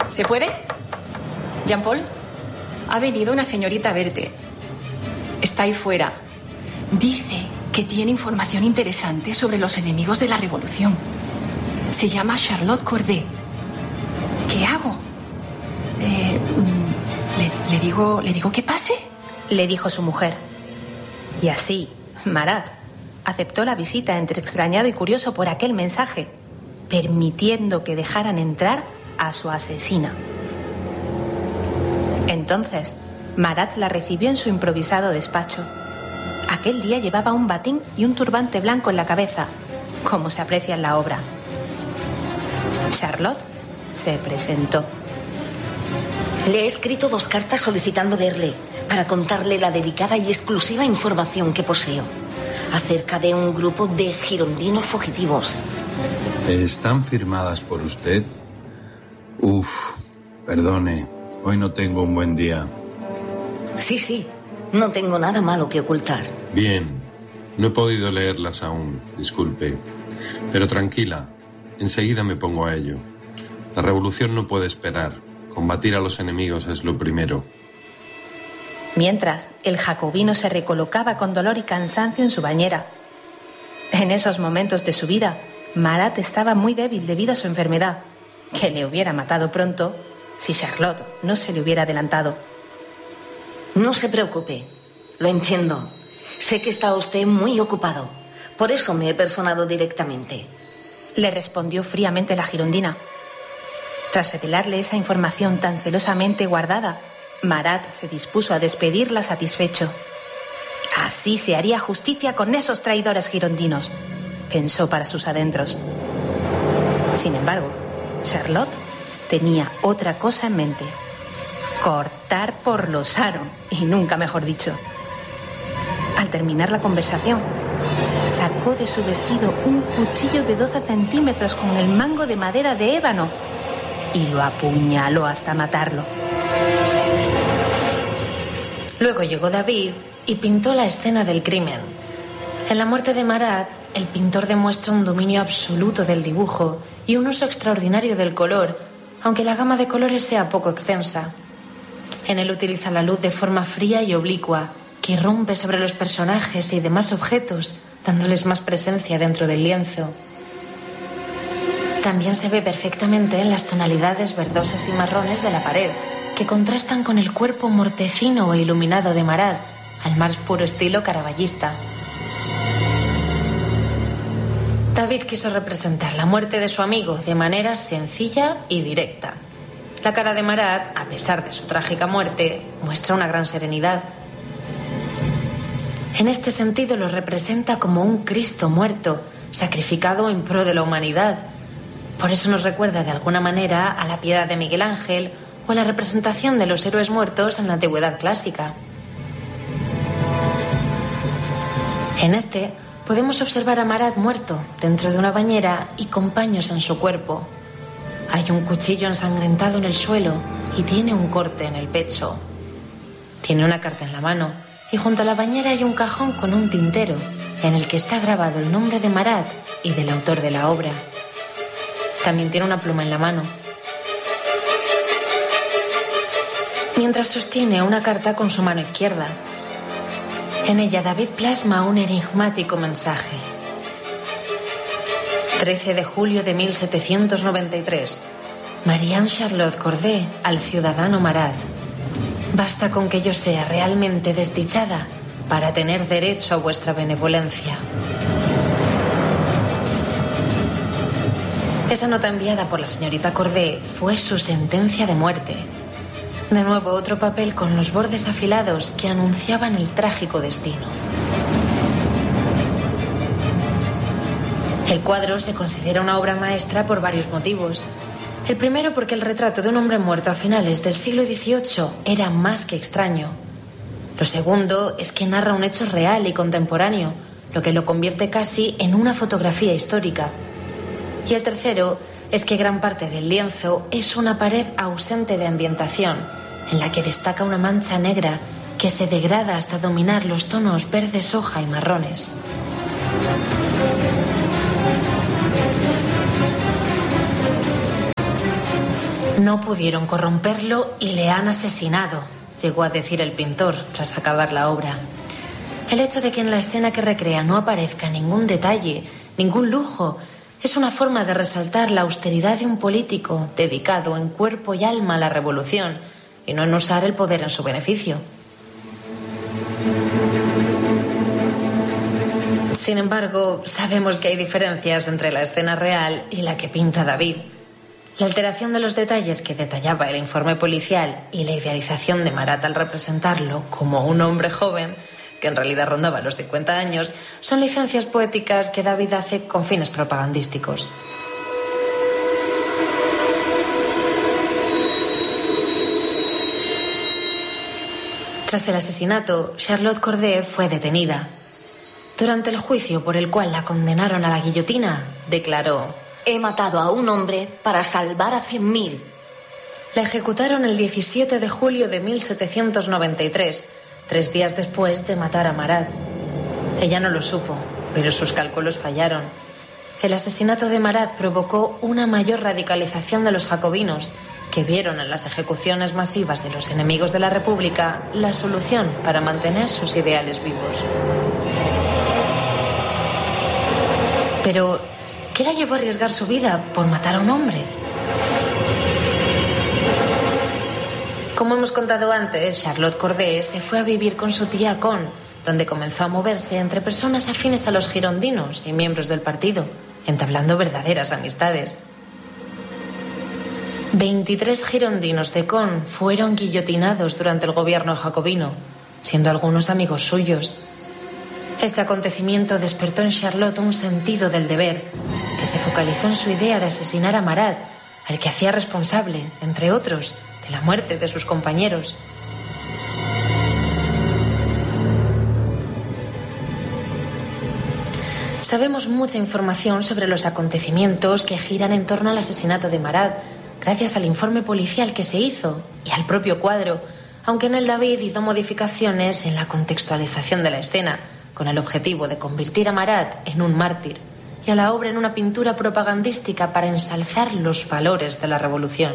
¿Se puede? Jean-Paul, ha venido una señorita a verte. Está ahí fuera. Dice que tiene información interesante sobre los enemigos de la revolución. Se llama Charlotte Corday. ¿Qué hago? ¿Le digo que pase? Le dijo su mujer. Y así, Marat aceptó la visita entre extrañado y curioso por aquel mensaje, permitiendo que dejaran entrar a su asesina. Entonces, Marat la recibió en su improvisado despacho. Aquel día llevaba un batín y un turbante blanco en la cabeza, como se aprecia en la obra. Charlotte se presentó. Le he escrito 2 cartas solicitando verle, para contarle la delicada y exclusiva información que poseo acerca de un grupo de girondinos fugitivos. ¿Están firmadas por usted? Perdone, hoy no tengo un buen día. Sí, no tengo nada malo que ocultar. Bien, no he podido leerlas aún, disculpe. Pero tranquila, enseguida me pongo a ello. La revolución no puede esperar. Combatir a los enemigos es lo primero. Mientras, el jacobino se recolocaba con dolor y cansancio en su bañera. En esos momentos de su vida, Marat estaba muy débil debido a su enfermedad, que le hubiera matado pronto si Charlotte no se le hubiera adelantado. No se preocupe, lo entiendo. Sé que está usted muy ocupado, por eso me he personado directamente. Le respondió fríamente la girondina. Tras revelarle esa información tan celosamente guardada, Marat se dispuso a despedirla satisfecho. Así se haría justicia con esos traidores girondinos, pensó para sus adentros. Sin embargo, Charlotte tenía otra cosa en mente: cortar por los aro, y nunca mejor dicho. Al terminar la conversación, sacó de su vestido un cuchillo de 12 centímetros con el mango de madera de ébano y lo apuñaló hasta matarlo. Luego llegó David y pintó la escena del crimen. En la muerte de Marat, el pintor demuestra un dominio absoluto del dibujo y un uso extraordinario del color, aunque la gama de colores sea poco extensa. En él utiliza la luz de forma fría y oblicua, que irrumpe sobre los personajes y demás objetos, dándoles más presencia dentro del lienzo. También se ve perfectamente en las tonalidades verdosas y marrones de la pared, que contrastan con el cuerpo mortecino e iluminado de Marat, al más puro estilo caravallista. David quiso representar la muerte de su amigo de manera sencilla y directa. La cara de Marat, a pesar de su trágica muerte, muestra una gran serenidad. En este sentido lo representa como un Cristo muerto, sacrificado en pro de la humanidad. Por eso nos recuerda de alguna manera a la piedad de Miguel Ángel o a la representación de los héroes muertos en la antigüedad clásica. En este podemos observar a Marat muerto dentro de una bañera y con paños en su cuerpo. Hay un cuchillo ensangrentado en el suelo y tiene un corte en el pecho. Tiene una carta en la mano y junto a la bañera hay un cajón con un tintero en el que está grabado el nombre de Marat y del autor de la obra. También tiene una pluma en la mano. Mientras sostiene una carta con su mano izquierda. En ella David plasma un enigmático mensaje. 13 de julio de 1793. Marianne Charlotte Corday al ciudadano Marat. Basta con que yo sea realmente desdichada para tener derecho a vuestra benevolencia. Esa nota enviada por la señorita Corday fue su sentencia de muerte. De nuevo otro papel con los bordes afilados que anunciaban el trágico destino. El cuadro se considera una obra maestra por varios motivos. El primero porque el retrato de un hombre muerto a finales del siglo XVIII era más que extraño. Lo segundo es que narra un hecho real y contemporáneo, lo que lo convierte casi en una fotografía histórica. Y el tercero es que gran parte del lienzo es una pared ausente de ambientación, en la que destaca una mancha negra que se degrada hasta dominar los tonos verdes hoja y marrones. No pudieron corromperlo y le han asesinado, llegó a decir el pintor tras acabar la obra. El hecho de que en la escena que recrea no aparezca ningún detalle, ningún lujo, es una forma de resaltar la austeridad de un político dedicado en cuerpo y alma a la revolución y no en usar el poder en su beneficio. Sin embargo, sabemos que hay diferencias entre la escena real y la que pinta David. La alteración de los detalles que detallaba el informe policial y la idealización de Marat al representarlo como un hombre joven, que en realidad rondaba los 50 años, son licencias poéticas que David hace con fines propagandísticos. Tras el asesinato, Charlotte Corday fue detenida. Durante el juicio por el cual la condenaron a la guillotina, declaró: He matado a un hombre para salvar a 100.000. La ejecutaron el 17 de julio de 1793, 3 días después de matar a Marat. Ella no lo supo, pero sus cálculos fallaron. El asesinato de Marat provocó una mayor radicalización de los jacobinos, que vieron en las ejecuciones masivas de los enemigos de la República la solución para mantener sus ideales vivos. Pero, ¿qué la llevó a arriesgar su vida por matar a un hombre? Como hemos contado antes, Charlotte Corday se fue a vivir con su tía Con, donde comenzó a moverse entre personas afines a los girondinos y miembros del partido, entablando verdaderas amistades. 23 girondinos de Con fueron guillotinados durante el gobierno jacobino, siendo algunos amigos suyos. Este acontecimiento despertó en Charlotte un sentido del deber, que se focalizó en su idea de asesinar a Marat, al que hacía responsable, entre otros, de la muerte de sus compañeros. Sabemos mucha información sobre los acontecimientos que giran en torno al asesinato de Marat, gracias al informe policial que se hizo y al propio cuadro, aunque en él David hizo modificaciones en la contextualización de la escena, con el objetivo de convertir a Marat en un mártir y a la obra en una pintura propagandística para ensalzar los valores de la revolución.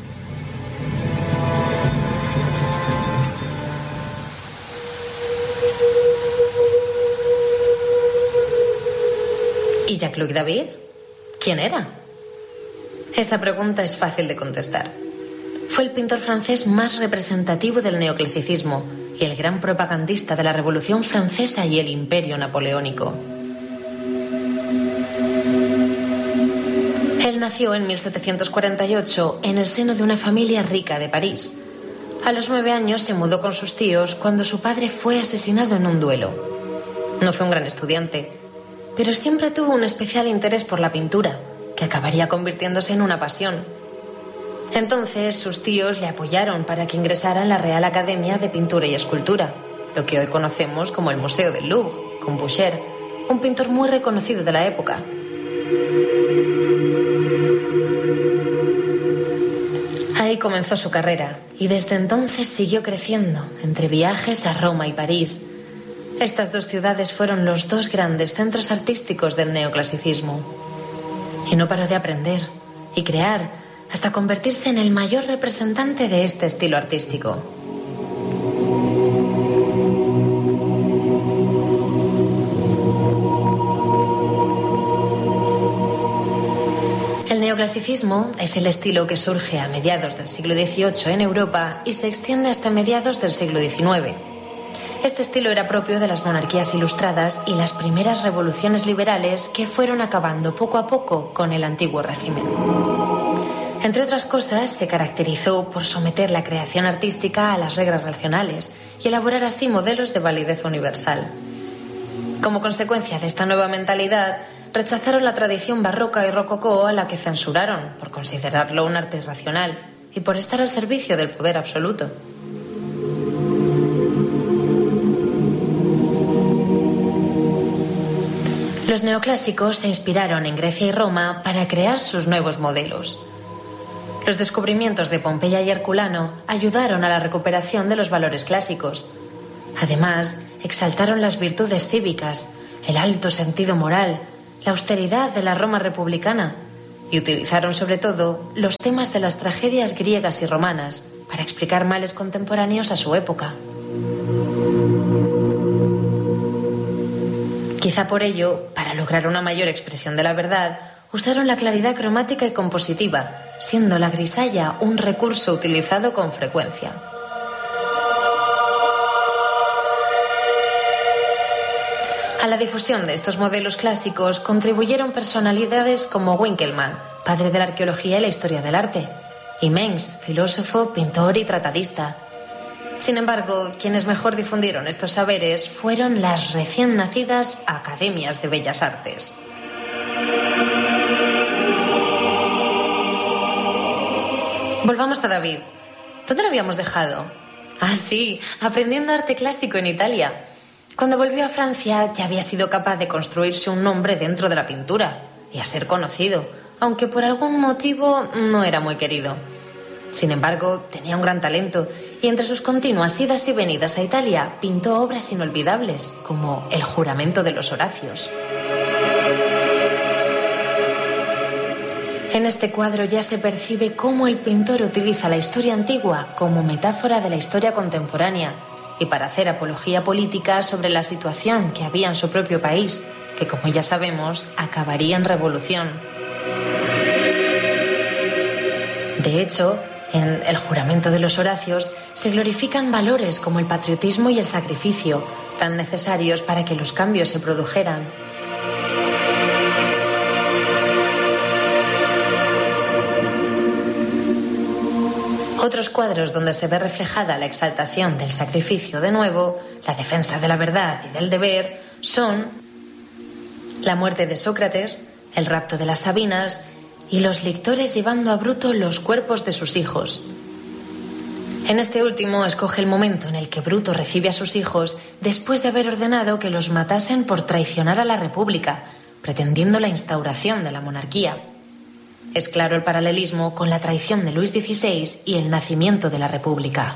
¿Y Jacques-Louis David? ¿Quién era? Esa pregunta es fácil de contestar. Fue el pintor francés más representativo del neoclasicismo y el gran propagandista de la Revolución Francesa y el Imperio Napoleónico. Él nació en 1748 en el seno de una familia rica de París. A los 9 años se mudó con sus tíos cuando su padre fue asesinado en un duelo. No fue un gran estudiante, pero siempre tuvo un especial interés por la pintura, que acabaría convirtiéndose en una pasión. Entonces sus tíos le apoyaron para que ingresara en la Real Academia de Pintura y Escultura, lo que hoy conocemos como el Museo del Louvre, con Boucher, un pintor muy reconocido de la época. Ahí comenzó su carrera y desde entonces siguió creciendo entre viajes a Roma y París. Estas dos ciudades fueron los dos grandes centros artísticos del neoclasicismo. Y no paró de aprender y crear hasta convertirse en el mayor representante de este estilo artístico. El neoclasicismo es el estilo que surge a mediados del siglo XVIII en Europa y se extiende hasta mediados del siglo XIX. Este estilo era propio de las monarquías ilustradas y las primeras revoluciones liberales que fueron acabando poco a poco con el antiguo régimen. Entre otras cosas, se caracterizó por someter la creación artística a las reglas racionales y elaborar así modelos de validez universal. Como consecuencia de esta nueva mentalidad, rechazaron la tradición barroca y rococó a la que censuraron por considerarlo un arte irracional y por estar al servicio del poder absoluto. Los neoclásicos se inspiraron en Grecia y Roma para crear sus nuevos modelos. Los descubrimientos de Pompeya y Herculano ayudaron a la recuperación de los valores clásicos. Además, exaltaron las virtudes cívicas, el alto sentido moral, la austeridad de la Roma republicana y utilizaron sobre todo los temas de las tragedias griegas y romanas para explicar males contemporáneos a su época. Quizá por ello, para lograr una mayor expresión de la verdad, usaron la claridad cromática y compositiva, siendo la grisalla un recurso utilizado con frecuencia. A la difusión de estos modelos clásicos contribuyeron personalidades como Winkelmann, padre de la arqueología y la historia del arte, y Mengs, filósofo, pintor y tratadista. Sin embargo, quienes mejor difundieron estos saberes fueron las recién nacidas academias de bellas artes. Volvamos a David. ¿Dónde lo habíamos dejado? Ah, sí, aprendiendo arte clásico en Italia. Cuando volvió a Francia ya había sido capaz de construirse un nombre dentro de la pintura y a ser conocido, aunque por algún motivo no era muy querido. Sin embargo, tenía un gran talento y entre sus continuas idas y venidas a Italia pintó obras inolvidables como El juramento de los Horacios. En este cuadro ya se percibe cómo el pintor utiliza la historia antigua como metáfora de la historia contemporánea y para hacer apología política sobre la situación que había en su propio país, que como ya sabemos, acabaría en revolución. De hecho, en El juramento de los Horacios se glorifican valores como el patriotismo y el sacrificio, tan necesarios para que los cambios se produjeran. Otros cuadros donde se ve reflejada la exaltación del sacrificio de nuevo, la defensa de la verdad y del deber, son la muerte de Sócrates, el rapto de las Sabinas y los lictores llevando a Bruto los cuerpos de sus hijos. En este último escoge el momento en el que Bruto recibe a sus hijos después de haber ordenado que los matasen por traicionar a la República, pretendiendo la instauración de la monarquía. Es claro el paralelismo con la traición de Luis XVI y el nacimiento de la República.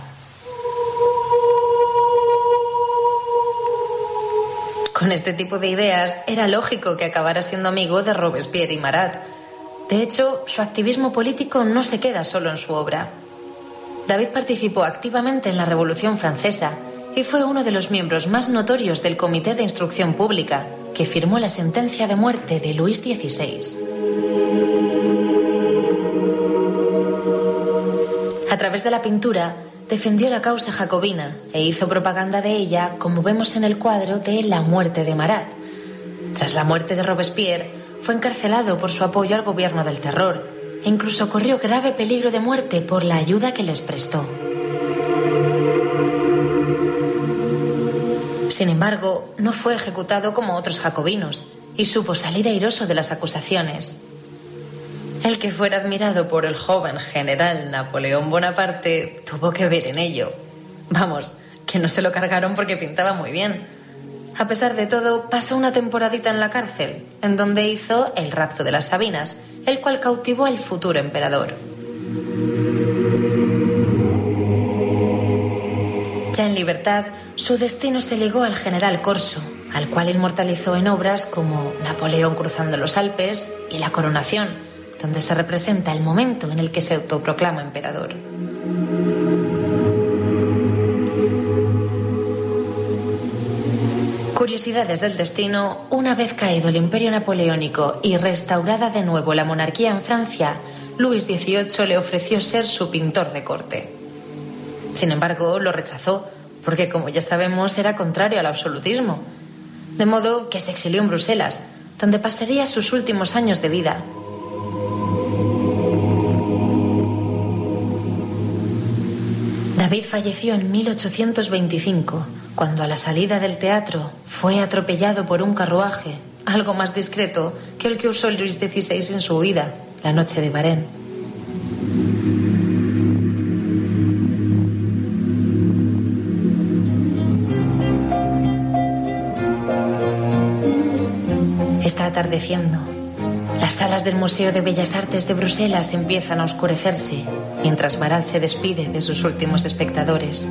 Con este tipo de ideas era lógico que acabara siendo amigo de Robespierre y Marat. De hecho, su activismo político no se queda solo en su obra. David participó activamente en la Revolución Francesa y fue uno de los miembros más notorios del Comité de Instrucción Pública, que firmó la sentencia de muerte de Luis XVI. A través de la pintura, defendió la causa jacobina e hizo propaganda de ella, como vemos en el cuadro de La muerte de Marat. Tras la muerte de Robespierre, fue encarcelado por su apoyo al gobierno del terror e incluso corrió grave peligro de muerte por la ayuda que les prestó. Sin embargo, no fue ejecutado como otros jacobinos y supo salir airoso de las acusaciones. El que fuera admirado por el joven general Napoleón Bonaparte tuvo que ver en ello. Vamos, que no se lo cargaron porque pintaba muy bien. A pesar de todo, pasó una temporadita en la cárcel, en donde hizo El rapto de las Sabinas, el cual cautivó al futuro emperador. Ya en libertad, su destino se ligó al general Corso, al cual inmortalizó en obras como Napoleón cruzando los Alpes y La coronación, donde se representa el momento en el que se autoproclama emperador. Curiosidades del destino: una vez caído el imperio napoleónico y restaurada de nuevo la monarquía en Francia, Luis XVIII le ofreció ser su pintor de corte. Sin embargo, lo rechazó, porque como ya sabemos era contrario al absolutismo. De modo que se exilió en Bruselas, donde pasaría sus últimos años de vida. David falleció en 1825, cuando a la salida del teatro fue atropellado por un carruaje, algo más discreto que el que usó Luis XVI en su huida, la noche de Varenne. Está atardeciendo. Las salas del Museo de Bellas Artes de Bruselas empiezan a oscurecerse, mientras Marat se despide de sus últimos espectadores.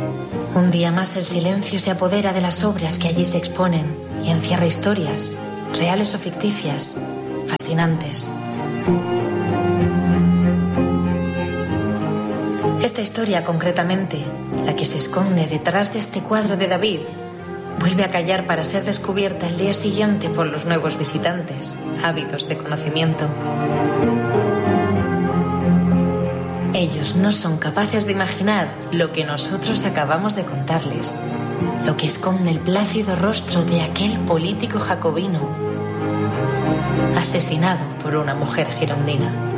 Un día más el silencio se apodera de las obras que allí se exponen y encierra historias reales o ficticias, fascinantes. Esta historia, concretamente, la que se esconde detrás de este cuadro de David, vuelve a callar para ser descubierta el día siguiente por los nuevos visitantes, ávidos de conocimiento. Ellos no son capaces de imaginar lo que nosotros acabamos de contarles, lo que esconde el plácido rostro de aquel político jacobino, asesinado por una mujer girondina.